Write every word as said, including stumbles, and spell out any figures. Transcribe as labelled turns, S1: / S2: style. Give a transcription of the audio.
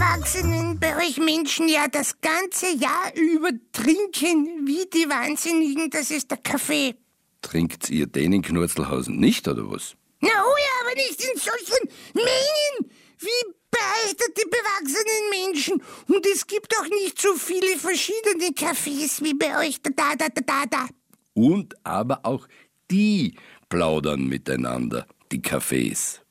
S1: Erwachsenen bei euch Menschen ja das ganze Jahr über trinken, wie die Wahnsinnigen, das ist der Kaffee.
S2: Trinkt ihr den in Knurzlhausen nicht, oder was?
S1: Na oh ja, aber nicht in solchen Mengen wie bei euch die bewachsenen Menschen. Und es gibt auch nicht so viele verschiedene Kaffees wie bei euch. Da, da, da, da, da.
S2: Und aber auch die plaudern miteinander, die Cafés.